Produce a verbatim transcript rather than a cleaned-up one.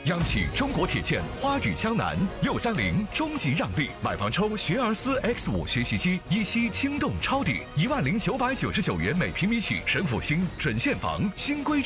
央企中国铁建花语江南六三零终极让利，买房抽学而思 X 五学习机，一期轻动抄底一万零九百九十九元每平米起，神府新准现房新规。